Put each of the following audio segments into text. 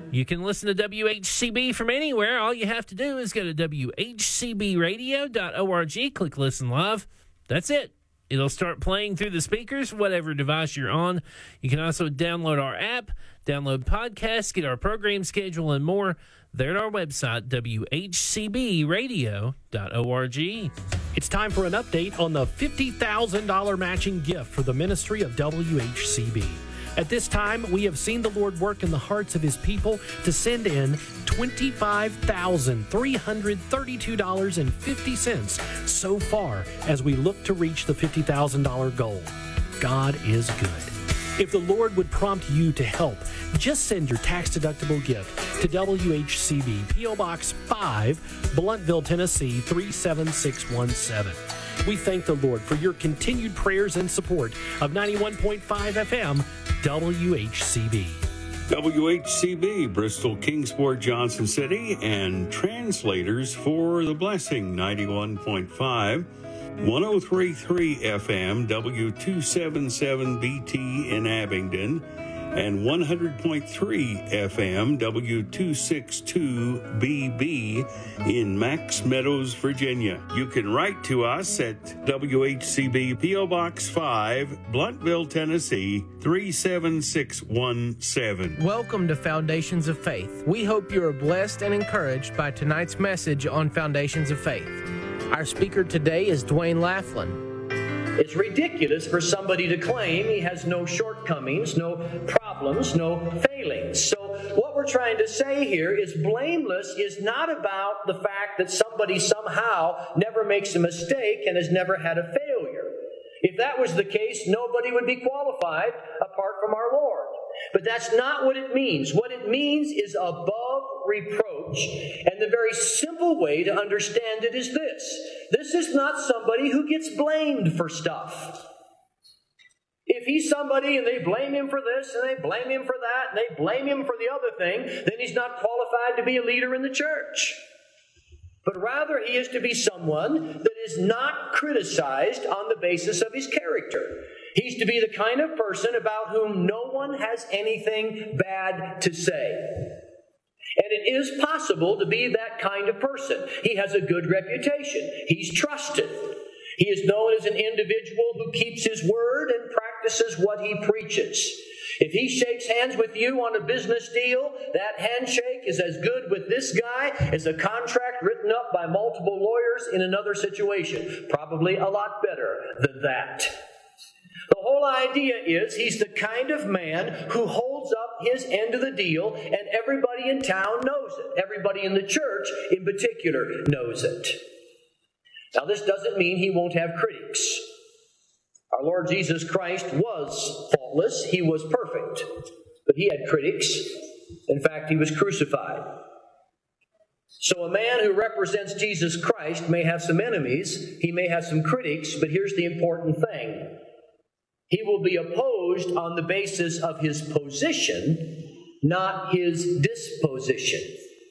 You can listen to WHCB from anywhere. All you have to do is go to WHCBradio.org, click Listen Live. That's it. It'll start playing through the speakers, whatever device you're on. You can also download our app, download podcasts, get our program schedule, and more. They're at our website, WHCBradio.org. It's time for an update on the $50,000 matching gift for the ministry of WHCB. At this time, we have seen the Lord work in the hearts of His people to send in $25,332.50 so far as we look to reach the $50,000 goal. God is good. If the Lord would prompt you to help, just send your tax-deductible gift to WHCB, P.O. Box 5, Blountville, Tennessee 37617. We thank the Lord for your continued prayers and support of 91.5 FM WHCB. WHCB, Bristol, Kingsport, Johnson City, and translators for The Blessing, 91.5, 103.3 FM, W277BT in Abingdon, and 100.3 FM, W262BB in Max Meadows, Virginia. You can write to us at WHCB P.O. Box 5, Blountville, Tennessee 37617. Welcome to Foundations of Faith. We hope you are blessed and encouraged by tonight's message on Foundations of Faith. Our speaker today is Dwayne Laughlin. It's ridiculous for somebody to claim he has no shortcomings, no problems, no failings. So what we're trying to say here is blameless is not about the fact that somebody somehow never makes a mistake and has never had a failure. If that was the case, nobody would be qualified apart from our Lord. But that's not what it means. What it means is above reproach. And the very simple way to understand it is this. This is not somebody who gets blamed for stuff. If he's somebody and they blame him for this and they blame him for that and they blame him for the other thing, then he's not qualified to be a leader in the church. But rather he is to be someone that is not criticized on the basis of his character. He's to be the kind of person about whom no one has anything bad to say. And it is possible to be that kind of person. He has a good reputation. He's trusted. He is known as an individual who keeps his word and practices what he preaches. If he shakes hands with you on a business deal, that handshake is as good with this guy as a contract written up by multiple lawyers in another situation. Probably a lot better than that. The whole idea is he's the kind of man who holds up his end of the deal, and everybody in town knows it. Everybody in the church, in particular, knows it. Now, this doesn't mean he won't have critics. Our Lord Jesus Christ was faultless. He was perfect. But he had critics. In fact, he was crucified. So a man who represents Jesus Christ may have some enemies. He may have some critics, but here's the important thing. He will be opposed on the basis of his position, not his disposition.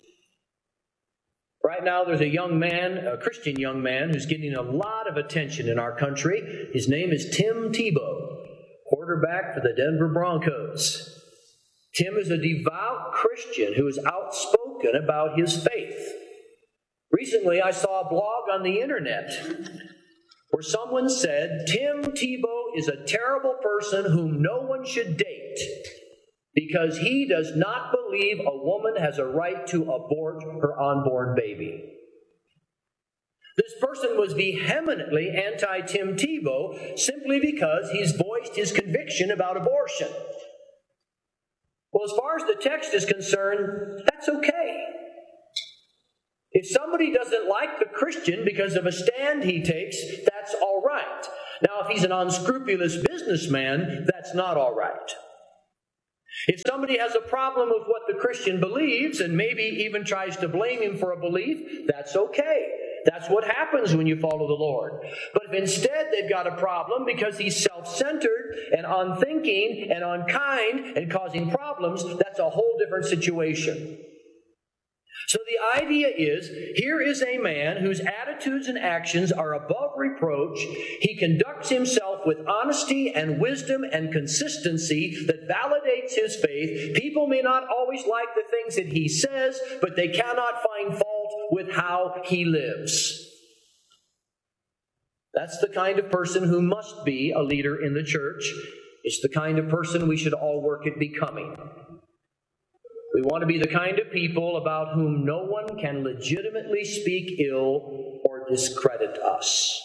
Right now, there's a young man, a Christian young man, who's getting a lot of attention in our country. His name is Tim Tebow, quarterback for the Denver Broncos. Tim is a devout Christian who is outspoken about his faith. Recently, I saw a blog on the internet where someone said, Tim Tebow is a terrible person whom no one should date because he does not believe a woman has a right to abort her unborn baby. This person was vehemently anti-Tim Tebow simply because he's voiced his conviction about abortion. Well, as far as the text is concerned, that's okay. If somebody doesn't like the Christian because of a stand he takes, that's all right. Now, if he's an unscrupulous businessman, that's not all right. If somebody has a problem with what the Christian believes and maybe even tries to blame him for a belief, that's okay. That's what happens when you follow the Lord. But if instead they've got a problem because he's self-centered and unthinking and unkind and causing problems, that's a whole different situation. So the idea is, here is a man whose attitudes and actions are above reproach. He conducts himself with honesty and wisdom and consistency that validates violates his faith. People may not always like the things that he says, but they cannot find fault with how he lives. That's the kind of person who must be a leader in the church. It's the kind of person we should all work at becoming. We want to be the kind of people about whom no one can legitimately speak ill or discredit us.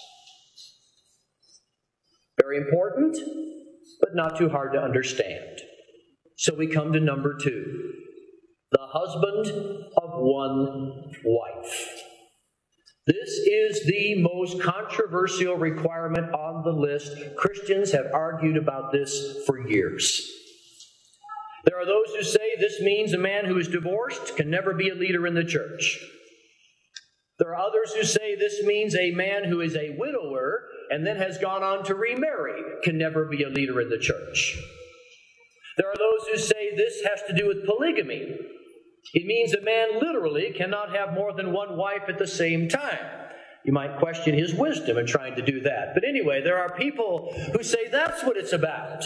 Very important, but not too hard to understand. So we come to number 2, the husband of one wife. This is the most controversial requirement on the list. Christians have argued about this for years. There are those who say this means a man who is divorced can never be a leader in the church. There are others who say this means a man who is a widower and then has gone on to remarry can never be a leader in the church. There are those who say this has to do with polygamy. It means a man literally cannot have more than one wife at the same time. You might question his wisdom in trying to do that. But anyway, there are people who say that's what it's about.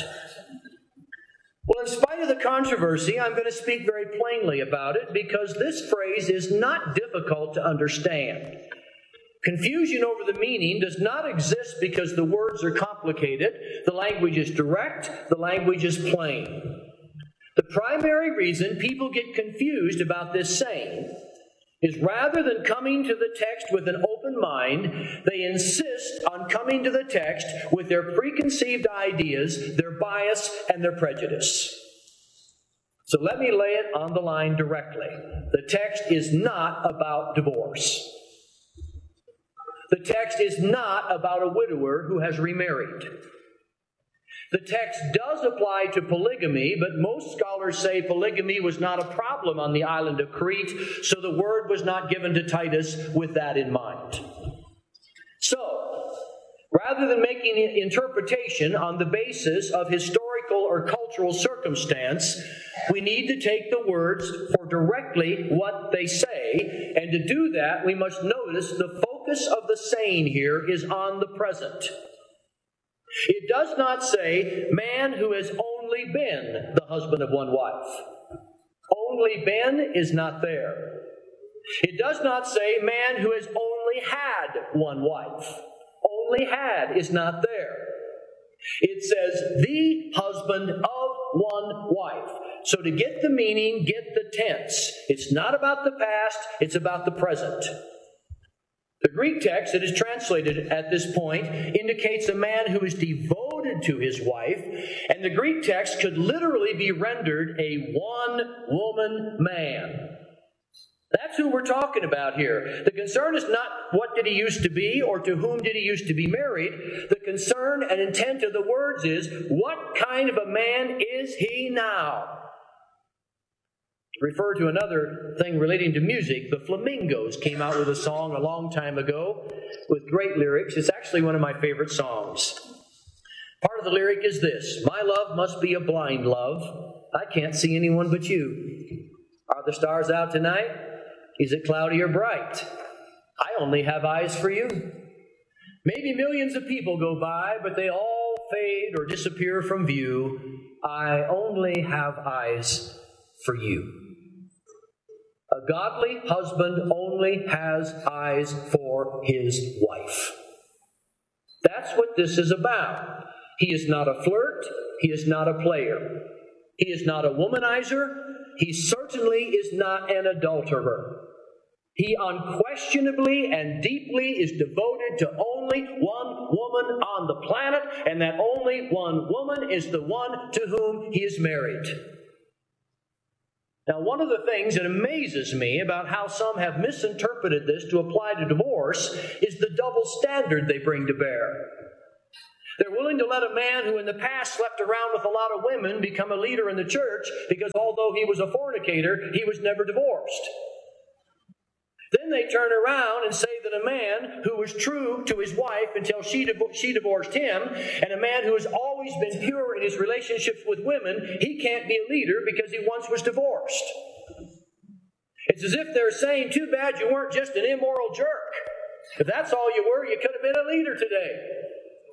Well, in spite of the controversy, I'm going to speak very plainly about it because this phrase is not difficult to understand. Confusion over the meaning does not exist because the words are complicated. The language is direct. The language is plain. The primary reason people get confused about this saying is rather than coming to the text with an open mind, they insist on coming to the text with their preconceived ideas, their bias, and their prejudice. So let me lay it on the line directly. The text is not about divorce. The text is not about a widower who has remarried. The text does apply to polygamy, but most scholars say polygamy was not a problem on the island of Crete, so the word was not given to Titus with that in mind. So, rather than making an interpretation on the basis of historical or cultural circumstance, we need to take the words for directly what they say, and to do that, we must notice the focus of the saying here is on the present. It does not say, man who has only been the husband of one wife. Only been is not there. It does not say, man who has only had one wife. Only had is not there. It says, the husband of one wife. So to get the meaning, get the tense. It's not about the past, it's about the present. The Greek text that is translated at this point indicates a man who is devoted to his wife, and the Greek text could literally be rendered a one-woman man. That's who we're talking about here. The concern is not what did he used to be or to whom did he used to be married. The concern and intent of the words is, what kind of a man is he now? To refer to another thing relating to music, the Flamingos came out with a song a long time ago with great lyrics. It's actually one of my favorite songs. Part of the lyric is this: my love must be a blind love. I can't see anyone but you. Are the stars out tonight? Is it cloudy or bright? I only have eyes for you. Maybe millions of people go by, but they all fade or disappear from view. I only have eyes for you. A godly husband only has eyes for his wife. That's what this is about. He is not a flirt. He is not a player. He is not a womanizer. He certainly is not an adulterer. He unquestionably and deeply is devoted to only one woman on the planet, and that only one woman is the one to whom he is married. Now, one of the things that amazes me about how some have misinterpreted this to apply to divorce is the double standard they bring to bear. They're willing to let a man who in the past slept around with a lot of women become a leader in the church because although he was a fornicator, he was never divorced. Then they turn around and say that a man who was true to his wife until she divorced him, and a man who has always been pure in his relationships with women, he can't be a leader because he once was divorced. It's as if they're saying, too bad you weren't just an immoral jerk. If that's all you were, you could have been a leader today.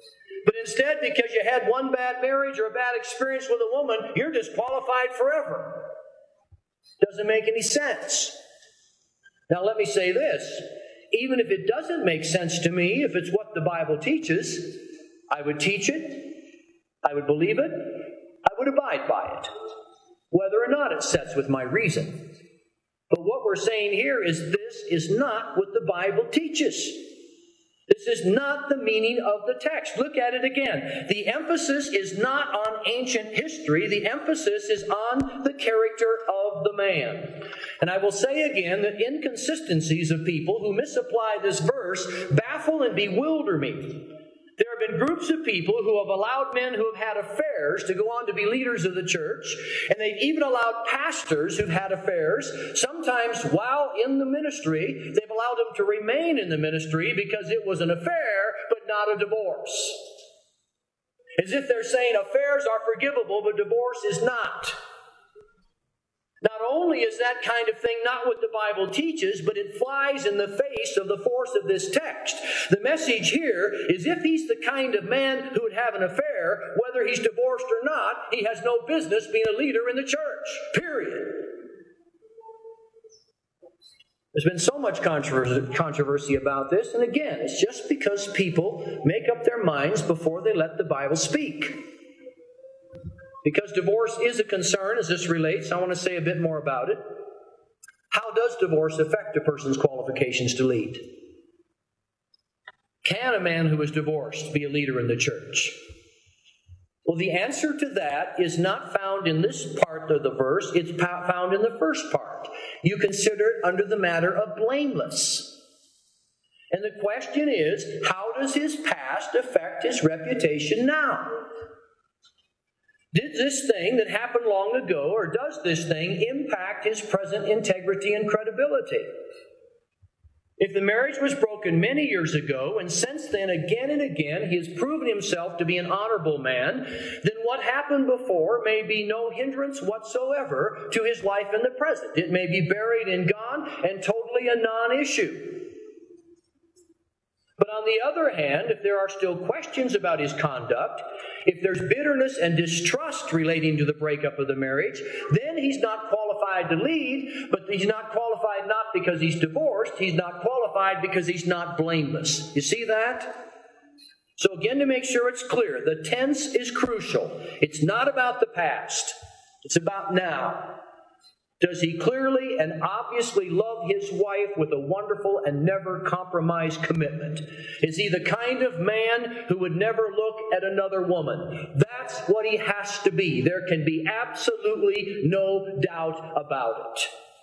But instead, because you had one bad marriage or a bad experience with a woman, you're disqualified forever. Doesn't make any sense. Now let me say this. Even if it doesn't make sense to me, if it's what the Bible teaches, I would teach it, I would believe it, I would abide by it, whether or not it sets with my reason. But what we're saying here is this is not what the Bible teaches. This is not the meaning of the text. Look at it again. The emphasis is not on ancient history. The emphasis is on the character of the man. And I will say again that inconsistencies of people who misapply this verse baffle and bewilder me. There have been groups of people who have allowed men who have had affairs to go on to be leaders of the church, and they've even allowed pastors who've had affairs. Sometimes while in the ministry, they've allowed them to remain in the ministry because it was an affair, but not a divorce. As if they're saying affairs are forgivable, but divorce is not. Not only is that kind of thing not what the Bible teaches, but it flies in the face of the force of this text. The message here is if he's the kind of man who would have an affair, whether he's divorced or not, he has no business being a leader in the church. Period. There's been so much controversy about this, and again, it's just because people make up their minds before they let the Bible speak. Because divorce is a concern as this relates, I want to say a bit more about it. How does divorce affect a person's qualifications to lead? Can a man who is divorced be a leader in the church? Well, the answer to that is not found in this part of the verse. It's found in the first part. You consider it under the matter of blameless. And the question is, how does his past affect his reputation now? Did this thing that happened long ago, or does this thing impact his present integrity and credibility? If the marriage was broken many years ago, and since then again and again he has proven himself to be an honorable man, then what happened before may be no hindrance whatsoever to his life in the present. It may be buried and gone and totally a non-issue. But on the other hand, if there are still questions about his conduct, if there's bitterness and distrust relating to the breakup of the marriage, then he's not qualified to lead, but he's not qualified not because he's divorced, he's not qualified because he's not blameless. You see that? So again, to make sure it's clear, the tense is crucial. It's not about the past. It's about now. Does he clearly and obviously love his wife with a wonderful and never compromised commitment? Is he the kind of man who would never look at another woman? That's what he has to be. There can be absolutely no doubt about it.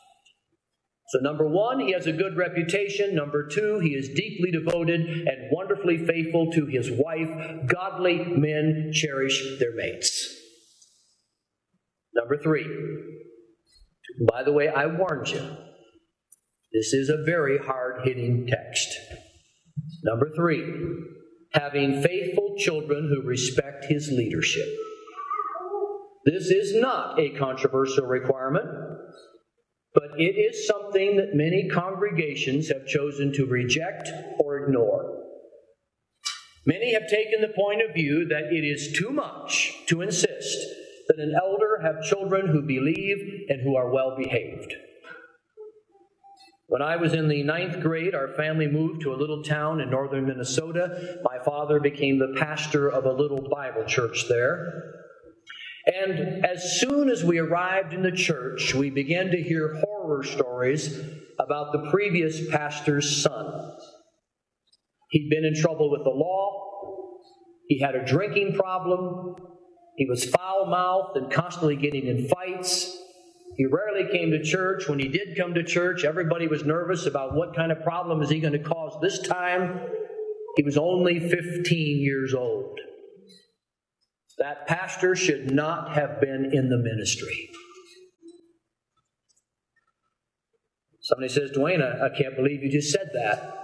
So number one, he has a good reputation. Number two, he is deeply devoted and wonderfully faithful to his wife. Godly men cherish their mates. Number three. By the way, I warned you. This is a very hard-hitting text. Number three, having faithful children who respect his leadership. This is not a controversial requirement, but it is something that many congregations have chosen to reject or ignore. Many have taken the point of view that it is too much to insist that an elder have children who believe and who are well behaved. When I was in the 9th grade, our family moved to a little town in northern Minnesota. My father became the pastor of a little Bible church there. And as soon as we arrived in the church, we began to hear horror stories about the previous pastor's son. He'd been in trouble with the law. He had a drinking problem. He was foul-mouthed and constantly getting in fights. He rarely came to church. When he did come to church, everybody was nervous about what kind of problem is he going to cause this time. He was only 15 years old. That pastor should not have been in the ministry. Somebody says, Dwayne, I can't believe you just said that.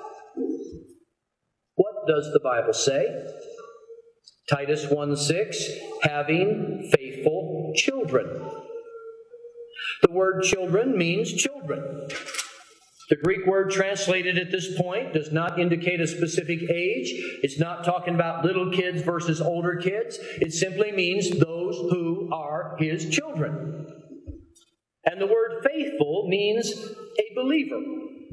What does the Bible say? Titus 1:6, having faithful children. The word children means children. The Greek word translated at this point does not indicate a specific age. It's not talking about little kids versus older kids. It simply means those who are His children. And the word faithful means a believer.